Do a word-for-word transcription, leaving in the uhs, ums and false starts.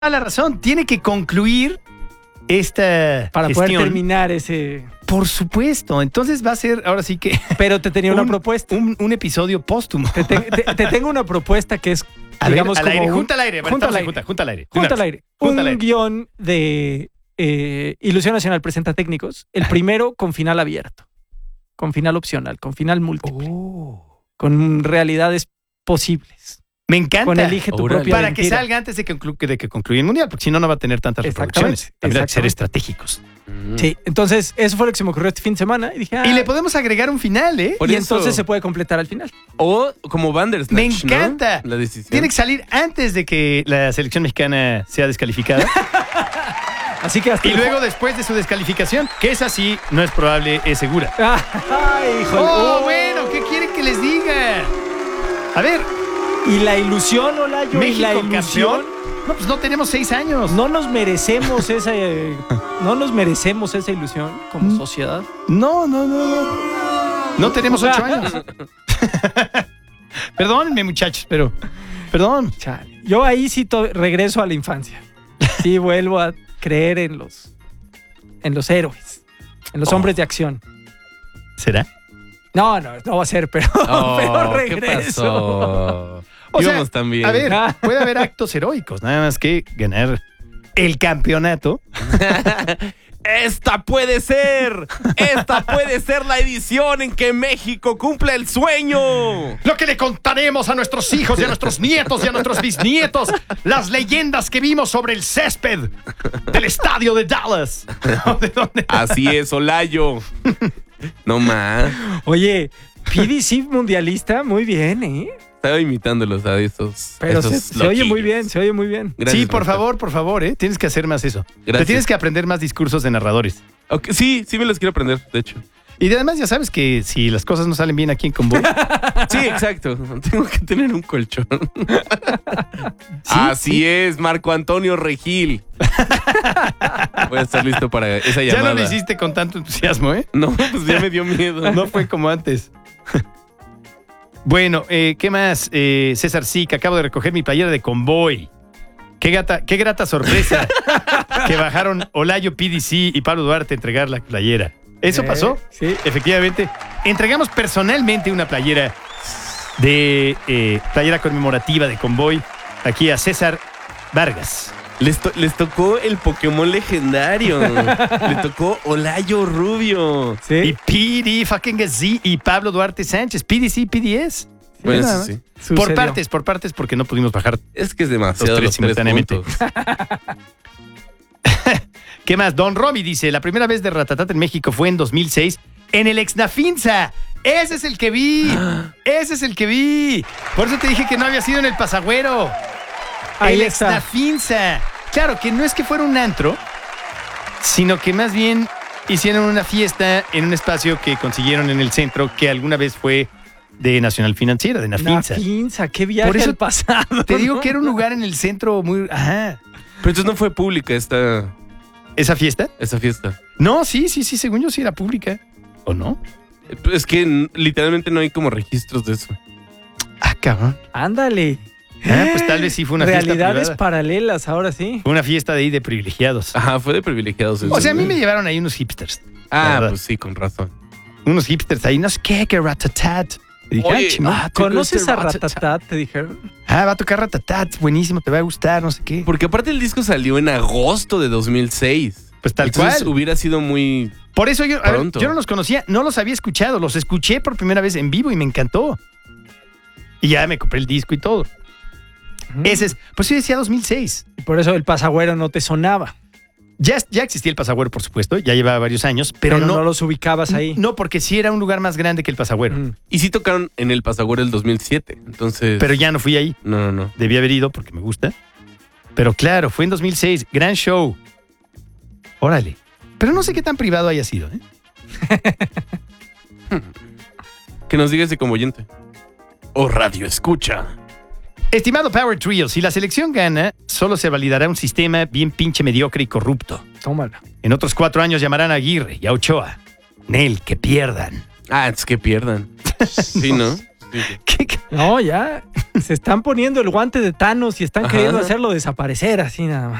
la razón. Tiene que concluir esta Para gestión. poder terminar ese... Por supuesto. Entonces va a ser, ahora sí que... Pero te tenía una un, propuesta. Un, un episodio póstumo. Te, te, te, te tengo una propuesta que es, A digamos, ver, al como aire. un- Junta al aire. junta al aire. Junta, junta al aire. Junta al aire. Junta Un al aire. guión de eh, Ilusión Nacional presenta técnicos. El primero con final abierto. Con final opcional. Con final múltiple. Oh. Con realidades posibles. Me encanta. Con elige tu Órale. propia Para que mentira. salga antes de que, conclu- de que concluya el mundial, porque si no, no va a tener tantas Exactamente, reproducciones. Tendrá que ser exactamente. estratégicos. Mm. Sí, entonces eso fue lo que se me ocurrió este fin de semana y dije, ah, Y le podemos agregar un final, ¿eh? Por y eso- entonces se puede completar al final. O como Bandersnatch, Me ¿no? encanta. La decisión. Tiene que salir antes de que la selección mexicana sea descalificada. Así que hasta Y el luego después de su descalificación, que es así, no es probable, es segura. ju- Ay, híjole. Oh, Oh. bueno, ¿qué quieren que les diga? A ver, Y la ilusión, Olayo, y México la ilusión. campeón. No, pues no tenemos seis años. No nos merecemos esa, eh, no nos merecemos esa ilusión como Mm. sociedad. No, no, no, no. No tenemos ocho años. Perdónenme, muchachos, pero... Perdón. Chale. Yo ahí sí to- regreso a la infancia. Sí vuelvo a creer en los, en los héroes, en los Oh. hombres de acción. ¿Será? No, no, no va a ser, pero, Oh, pero ¿qué regreso. pasó? O sea, Íbamos también. A ver, puede haber actos heroicos, nada más que ganar el campeonato. ¡Esta puede ser! ¡Esta puede ser la edición en que México cumple el sueño! Lo que le contaremos a nuestros hijos y a nuestros nietos y a nuestros bisnietos, las leyendas que vimos sobre el césped del estadio de Dallas. ¿De dónde? Así es, Olayo. No más. Oye, P D C mundialista, muy bien, ¿eh? Estaba imitándolos a esos. Pero esos se, se oye muy loquillos. bien, se oye muy bien. Gracias, Sí, por Marta. favor, por favor, ¿eh? Tienes que hacer más eso. Te Gracias. tienes que aprender más discursos de narradores. Ok, sí, sí me los quiero aprender, de hecho. Y además ya sabes que si las cosas no salen bien aquí en Convoy, Sí, exacto. Tengo que tener un colchón. Sí, Así es, Marco Antonio Regil. Voy a estar listo para esa ya llamada. no lo hiciste con tanto entusiasmo, ¿eh? No, pues ya me dio miedo. No fue como antes. Bueno, eh, ¿qué más? Eh, César Sica, acabo de recoger mi playera de Convoy. Qué, gata, qué grata sorpresa que bajaron Olayo, P D C y Pablo Duarte a entregar la playera. ¿Eso Eh, pasó? Sí. Efectivamente. Entregamos personalmente una playera de eh, playera conmemorativa de Convoy aquí a César Vargas. Les, to- les tocó el Pokémon legendario. Le tocó Olayo Rubio. Sí. Y P D fucking Z y Pablo Duarte Sánchez. P D C, P D S. Bueno, nada sí, más. sí. Por Sucedió. partes, por partes, porque no pudimos bajar. Es que es demasiado Los tres los tres simultáneamente. juntos. ¿Qué más? Don Romy dice, la primera vez de Ratatata en México fue en dos mil seis en el Exnafinza. Ese es el que vi. Ese es el que vi. Por eso te dije que no había sido en el Pasagüero. Ahí el está. Exnafinza. Claro, que no es que fuera un antro, sino que más bien hicieron una fiesta en un espacio que consiguieron en el centro que alguna vez fue de Nacional Financiera, de Nafinza. Nafinza, qué viaje Por eso al pasado. Te digo ¿no? que era un lugar en el centro muy... Ajá. Pero entonces no fue pública esta, ¿Esa fiesta? esta fiesta. No, sí, sí, sí, según yo sí era pública. ¿O no? Es que n- literalmente no hay como registros de eso. Ah, cabrón. Ándale. Ah, pues tal vez sí fue una fiesta Realidades privada. paralelas, ahora sí. Fue una fiesta de ahí de privilegiados. Ajá, fue de privilegiados eso. O sea, a mí me llevaron ahí unos hipsters. Ah, verdad. pues sí, con razón. Unos hipsters ahí, no sé qué, que ratatat. Y dije, Oye, ah, chingón. ah, ¿Conoces a Ratata? Ratatat? Te dijeron. Ah, va a tocar ratatat, buenísimo, te va a gustar, no sé qué. Porque aparte el disco salió en agosto de dos mil seis. Pues tal Entonces cual. hubiera sido muy... Por eso yo, a ver, Pronto. yo no los conocía, no los había escuchado, los escuché por primera vez en vivo y me encantó. Y ya me compré el disco y todo. Ese es, pues yo decía dos mil seis. Y por eso el pasagüero no te sonaba. Ya, ya existía el Pasagüero, por supuesto, ya llevaba varios años, pero, Pero, no, no, los ubicabas ahí. no, porque sí era un lugar más grande que el Pasagüero. Mm. Y sí tocaron en el Pasagüero el dos mil siete. Entonces... Pero ya no fui ahí. No, no, no. Debí haber ido porque me gusta. Pero claro, fue en dos mil seis. Gran show. Órale. Pero no sé qué tan privado haya sido, ¿eh? Que nos diga ese como oyente. O radio escucha. Estimado Power Trio, si la selección gana, solo se validará un sistema bien pinche mediocre y corrupto. Tómala. En otros cuatro años llamarán a Aguirre y a Ochoa. Nel, que pierdan. Ah, es que pierdan. Sí, ¿no? Sí, sí. ¿Qué- qué? No, ya. Se están poniendo el guante de Thanos y están Ajá. queriendo hacerlo desaparecer así nada más.